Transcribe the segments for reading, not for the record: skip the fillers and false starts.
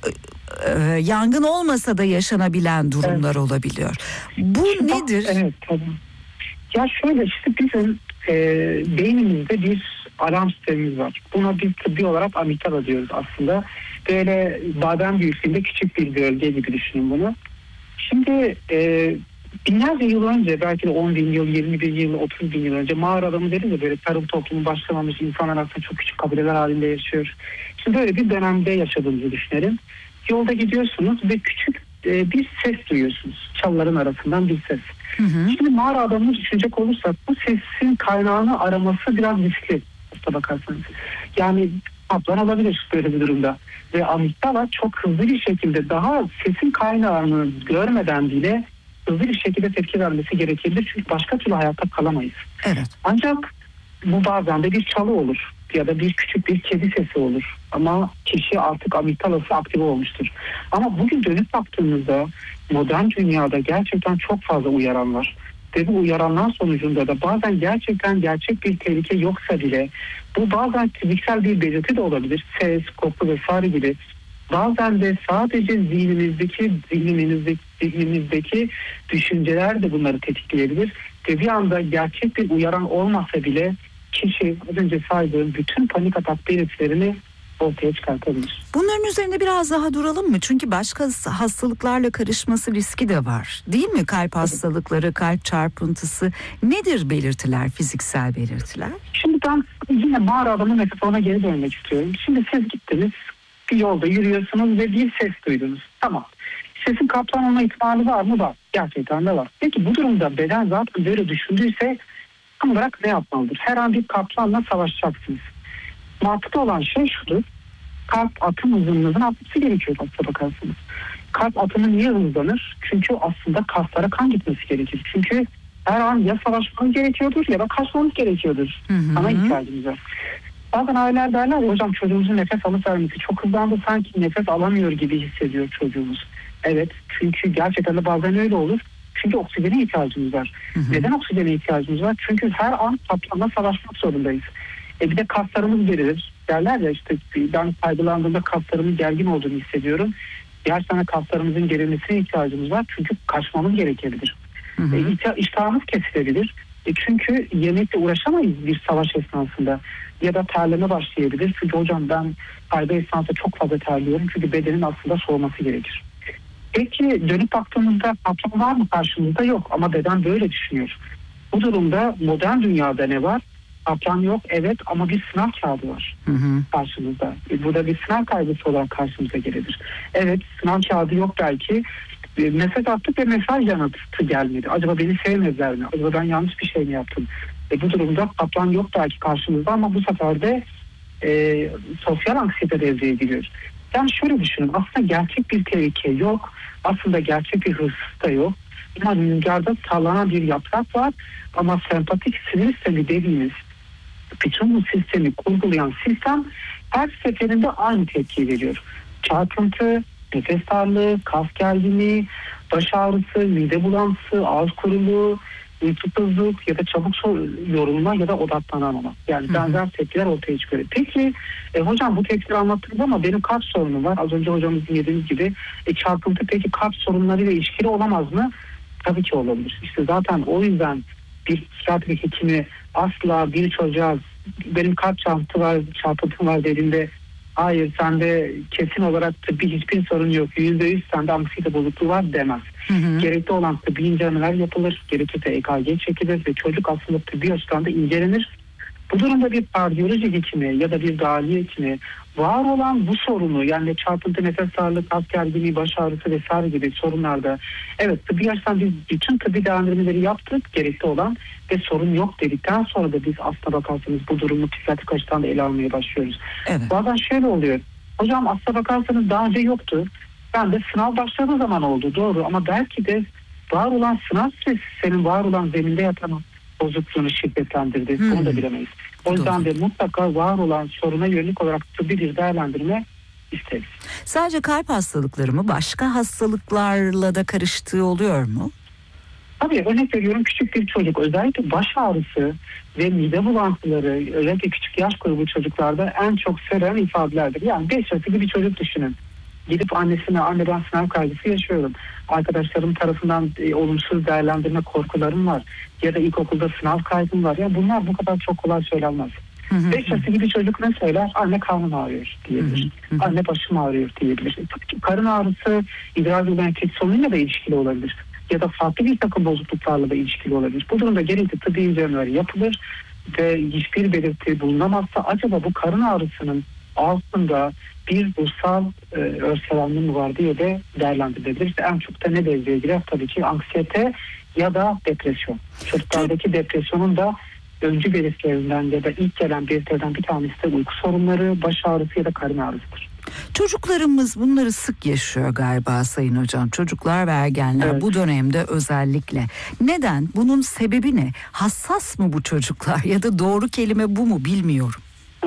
yangın olmasa da yaşanabilen durumlar olabiliyor. Bu nedir? Evet, tabii. Ya şöyle, işte bizim beynimizde bir alarm sistemimiz var. Buna biz tıbbi olarak amigdala diyoruz aslında. Böyle badem büyüklüğünde küçük bir bölge gibi düşünün bunu. Şimdi binlerce yıl önce, belki de 10 bin yıl, 20 bin yıl, 30 bin yıl önce mağara adamı deriz ya, böyle tarım toplumu başlamamış, insanlar aslında çok küçük kabileler halinde yaşıyor. Şimdi böyle bir dönemde yaşadığınızı düşünelim. Yolda gidiyorsunuz ve küçük bir ses duyuyorsunuz. Çalıların arasından bir ses. Şimdi mağara adamını düşünecek olursak bu sesin kaynağını araması biraz riskli. Bakarsanız. Yani kaplan olabilir böyle bir durumda. Ve amigdala çok hızlı bir şekilde daha sesin kaynağını görmeden bile hızlı bir şekilde tepki vermesi gerekebilir. Çünkü başka türlü hayatta kalamayız. Evet. Ancak bu bazen de bir çalı olur ya da bir küçük bir kedi sesi olur. Ama kişi artık amigdalası aktive olmuştur. Ama bugün dönüp baktığımızda modern dünyada gerçekten çok fazla uyaran var. Ve bu uyaranlar sonucunda da bazen gerçekten gerçek bir tehlike yoksa bile bu bazen fiziksel bir belirti de olabilir. Ses, koku vesaire gibi. Bazen de sadece zihnimizdeki düşünceler de bunları tetikleyebilir. Ve bir anda gerçek bir uyaran olmasa bile kişi az önce saydığım bütün panik atak belirtilerini ortaya çıkartabilir. Bunların üzerinde biraz daha duralım mı? Çünkü başka hastalıklarla karışması riski de var. Değil mi? Kalp hastalıkları, kalp çarpıntısı. Nedir belirtiler, fiziksel belirtiler? Şimdi ben yine mağara adamı metaforuna geri dönmek istiyorum. Şimdi siz gittiniz, bir yolda yürüyorsunuz ve bir ses duydunuz. Tamam. Sesin kaplan olma ihtimali var mı? Var. Gerçekten de var. Peki bu durumda beden zaten böyle düşündüyse tam olarak ne yapmalıdır? Her an bir kaplanla savaşacaksınız. Mantıklı olan şey şudur. Kalp atım hızınızın artması gerekiyor aslına bakarsanız. Kalp atımı niye hızlanır? Çünkü aslında kaslara kan gitmesi gerekir. Çünkü her an ya savaşmanız gerekiyordur ya da kaçmanız gerekiyordur. Ana ihtiyacımız var. Bazen aileler derler ya, hocam çocuğumuzun nefes alıp vermesi çok hızlandı, sanki nefes alamıyor gibi hissediyor çocuğumuz. Evet, çünkü gerçekten de bazen öyle olur. Çünkü oksijene ihtiyacımız var. Neden oksijene ihtiyacımız var? Çünkü her an kaplanla savaşmak zorundayız. Bir de kaslarımız gerilir. Derler ya, işte ben kaygılandığımda kaslarımın gergin olduğunu hissediyorum. Gerçekten kaslarımızın gerilmesine ihtiyacımız var. Çünkü kaçmamız gerekebilir. İştahımız kesilebilir. Çünkü yemekle uğraşamayız bir savaş esnasında. Ya da terleme başlayabilir. Çünkü hocam ben kaygı esnasında çok fazla terliyorum. Çünkü bedenin aslında soğuması gerekir. Peki dönüp baktığımızda kaplan var mı karşımızda? Yok, ama beden böyle düşünüyor. Bu durumda modern dünyada ne var? Kaplan yok, evet, ama bir sınav kağıdı var karşımızda. Bu da bir sınav kaygısı olarak karşımıza gelebilir. Evet, sınav kağıdı yok belki. Mesaj attık ve mesaj yanıtı gelmedi. Acaba beni sevmediler mi? Acaba ben yanlış bir şey mi yaptım? Bu durumda kaplan yok belki karşımızda, ama bu sefer de sosyal anksiyete devreye giriyor. Yani şöyle düşünün, aslında gerçek bir tehlike yok. Aslında gerçek bir hırsız da yok. Ama rüzgarda sallanan bir yaprak var. Ama sempatik sinir sistemi dediğimiz bütün bu sistemi kurgulayan sistem her seferinde aynı tepki veriyor. Çarpıntı, nefes darlığı, kas gerginliği, baş ağrısı, mide bulantısı, ağız kuruluğu, uykusuzluk ya da çabuk yorulma ya da odaklanamama. Yani benzer tepkiler ortaya çıkıyor. Peki hocam bu tepkileri anlattınız ama benim kalp sorunum var. Az önce hocamızın dediğiniz gibi çarpıntı peki kalp sorunlarıyla ilişkili olamaz mı? Tabii ki olabilir. İşte zaten o yüzden bir psikiyatri hekimi asla bir çocuğa benim kalp çarpıntım var dediğinde hayır sende kesin olarak tıbbi hiçbir sorun yok, %100 sende anksiyete bozukluğu var demez. Gerekli olan tıbbi incelemeler yapılır, gerekirse EKG çekilir ve çocuk aslında tıbbi açıdan da incelenir. Bu durumda bir kardiyoloji hekimi ya da bir dahiliye hekimi var olan bu sorunu, yani çarpıntı, nefes darlığı, kas gerginliği, baş ağrısı vesaire gibi sorunlarda evet tıbbi açıdan biz bütün tıbbi değerlendirmeleri yaptık gerekli olan ve sorun yok dedikten sonra da biz aslına bakarsanız bu durumu psikiyatrik açıdan da ele almaya başlıyoruz. Evet. Bazen şöyle oluyor. Hocam aslına bakarsanız daha önce yoktu. Ben de sınav başladığı zaman oldu, doğru, ama belki de var olan sınav stresi senin var olan zeminde yatan bozukluğunu şiddetlendirdi. Bunu da bilemeyiz. O yüzden de mutlaka var olan soruna yönelik olarak tıbbi bir değerlendirme isteriz. Sadece kalp hastalıkları mı? Başka hastalıklarla da karıştığı oluyor mu? Tabii, örnek veriyorum, küçük bir çocuk özellikle baş ağrısı ve mide bulantıları özellikle küçük yaş grubu çocuklarda en çok sevilen ifadelerdir. Yani 5 yaşındaki bir çocuk düşünün. gidip annesine anne ben sınav kaygısı yaşıyorum. Arkadaşlarım tarafından olumsuz değerlendirme korkularım var. Ya da ilkokulda sınav kaygım var. Ya bunlar bu kadar çok kolay söylenmez. 5 yaşındaki bir çocuk ne söyler? Anne karnım ağrıyor diyebilir. Anne başım ağrıyor diyebilir. Karın ağrısı idrar yolu enfeksiyonuyla da ilişkili olabilir. Ya da farklı bir takım bozukluklarla da ilişkili olabilir. Bu durumda gerekli tıbbi incelemeler yapılır ve hiçbir belirti bulunamazsa acaba bu karın ağrısının altında bir ruhsal örselenme mi var diye de değerlendirilebilir. İşte en çok da ne devreye girer? Tabii ki anksiyete ya da depresyon. Çocuklardaki depresyonun da öncü belirtilerinden ya da ilk gelen belirtilerden bir tanesi de uyku sorunları, baş ağrısı ya da karın ağrısıdır. Çocuklarımız bunları sık yaşıyor galiba Sayın Hocam. Çocuklar ve ergenler Evet. bu dönemde özellikle. Neden? Bunun sebebi ne? Hassas mı bu çocuklar ya da doğru kelime bu mu bilmiyorum.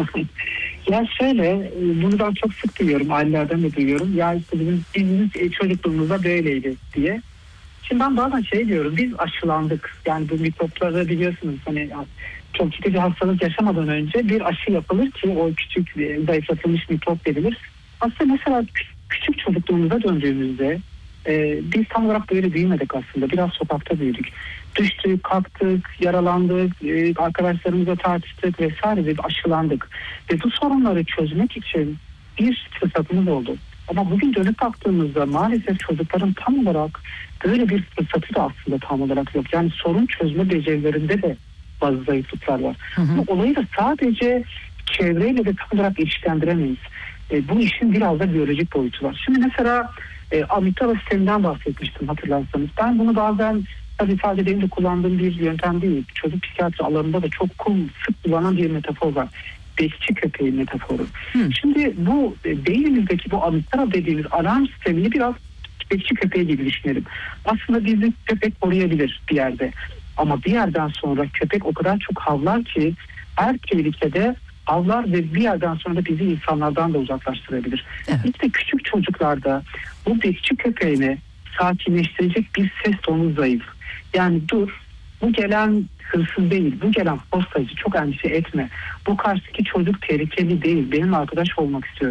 Ya şöyle, bunu ben çok sık duyuyorum, ailelerden de duyuyorum. Ya işte bizim çocukluğumuzda böyleydi diye. Şimdi ben bazen diyorum, biz aşılandık. Yani bu mikropları biliyorsunuz hani çok ciddi bir hastalık yaşamadan önce bir aşı yapılır ki o küçük zayıflatılmış mikrop verilir. Aslında mesela küçük çocukluğumuza döndüğümüzde biz tam olarak böyle büyümedik aslında. Biraz sokakta büyüdük. Düştük, kalktık, yaralandık, arkadaşlarımızla tartıştık vesaire ve aşılandık. Ve bu sorunları çözmek için bir fırsatımız oldu. Ama bugün dönüp baktığımızda maalesef çocukların tam olarak böyle bir fırsatı da aslında tam olarak yok. Yani sorun çözme becerilerinde de bazı zayıflıklar var. Bu olayı da sadece çevreyle de tam olarak ilişkilendiremeyiz. Bu işin biraz da biyolojik boyutu var. Şimdi mesela amigdala sisteminden bahsetmiştim hatırlarsanız. Ben bunu bazen tabii sadece benim de kullandığım bir yöntem değil. Çocuk psikiyatri alanında da çok sık kullanılan bir metafor var. Bekçi köpeği metaforu. Şimdi bu beynimizdeki bu amigdala dediğimiz alarm sistemini biraz bekçi köpeği gibi düşünelim. Aslında bizi köpek koruyabilir bir yerde. Ama bir yerden sonra köpek o kadar çok havlar ki her tehlikede havlar ve bir yerden sonra bizi insanlardan da uzaklaştırabilir. Evet. İşte küçük çocuklarda bu bekçi köpeğini sakinleştirecek bir ses tonu zayıf. Yani dur, bu gelen hırsız değil, bu gelen postacı, çok endişe etme. Bu karşıdaki çocuk tehlikeli değil, benim arkadaş olmak istiyor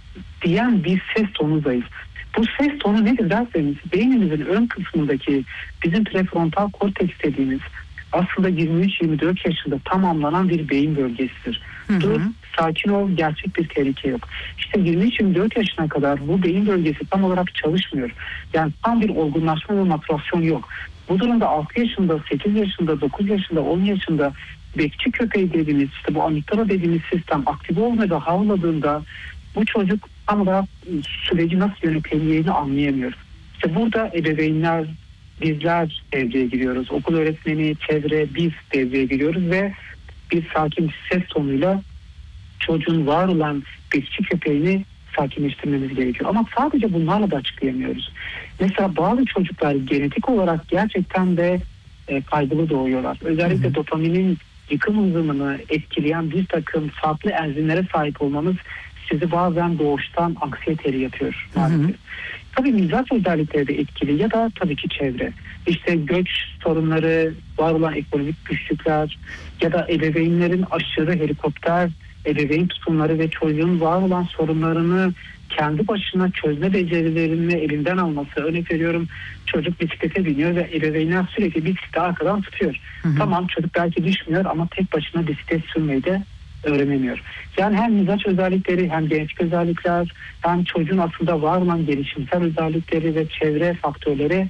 diyen bir ses tonu zayıf. Bu ses tonu nedir derseniz beynimizin ön kısmındaki bizim prefrontal korteks dediğimiz aslında 23-24 yaşında tamamlanan bir beyin bölgesidir. Dur, sakin ol, gerçek bir tehlike yok. İşte 23-24 yaşına kadar bu beyin bölgesi tam olarak çalışmıyor. Yani tam bir olgunlaşma ve maturasyon yok. Bu durumda 6 yaşında, 8 yaşında, 9 yaşında, 10 yaşında bekçi köpeği dediğimiz işte bu amigdala dediğimiz sistem aktif olmadı havladığında bu çocuk tam olarak süreci nasıl yönetileceğini anlayamıyor. İşte burada ebeveynler, bizler devreye giriyoruz. Okul öğretmeni, çevre, biz devreye giriyoruz ve bir sakin ses tonuyla çocuğun var olan bekçi köpeğini sakinleştirmemiz gerekiyor. Ama sadece bunlarla da açıklayamıyoruz. Mesela bazı çocuklar genetik olarak gerçekten de kaygılı doğuyorlar. Özellikle dopaminin yıkım hızını etkileyen bir takım farklı enzimlere sahip olmamız sizi bazen doğuştan anksiyeteli yapıyor maalesef. Tabii mizaç özellikleri de etkili ya da tabii ki çevre. İşte göç sorunları, var olan ekonomik güçlükler ya da ebeveynlerin aşırı helikopter ebeveyn tutumları ve çocuğun var olan sorunlarını kendi başına çözme becerilerini elinden alması. Örnek veriyorum, çocuk bisiklete biniyor ve ebeveynler sürekli bisikleti arkadan tutuyor. Tamam, çocuk belki düşmüyor ama tek başına bisiklet sürmeyi de öğrenemiyor. Yani hem mizaç özellikleri hem genetik özellikler hem çocuğun aslında var olan gelişimsel özellikleri ve çevre faktörleri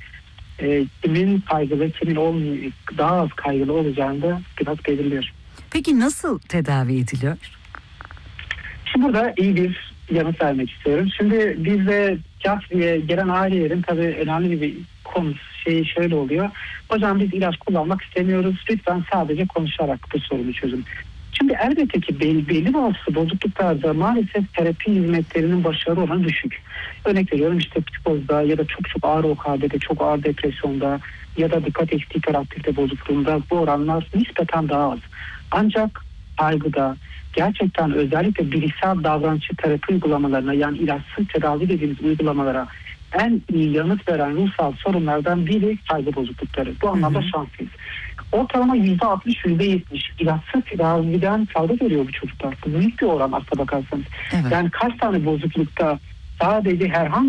kimin kaygılı kimin daha az kaygılı olacağını da biraz belirliyor. Peki nasıl tedavi ediliyor? Şimdi burada iyi bir yanıt vermek istiyorum. Şimdi bizde psikiyatriye gelen ailelerin tabii önemli bir konu şöyle oluyor. Hocam biz ilaç kullanmak istemiyoruz. Lütfen sadece konuşarak bu sorunu çözün. Şimdi elbette ki belli bazı bozukluklarda maalesef terapi hizmetlerinin başarı oranı düşük. Örnek veriyorum işte psikozda ya da çok ağır OKB'de, çok ağır depresyonda ya da dikkat eksikliği hiperaktivite bozukluğunda bu oranlar nispeten daha az. Ancak kaygıda gerçekten özellikle bilişsel davranışçı terapi uygulamalarına yani ilaçsız tedavi dediğimiz uygulamalara en iyi yanıt veren ruhsal sorunlardan biri kaygı bozuklukları. Bu anlamda şanslıyız. Ortalama %60-%70 ilaçsız tedaviden fayda görüyor bu çocuklar. Bu büyük bir oran aslına bakarsanız. Evet. Yani kaç tane bozuklukta sadece herhangi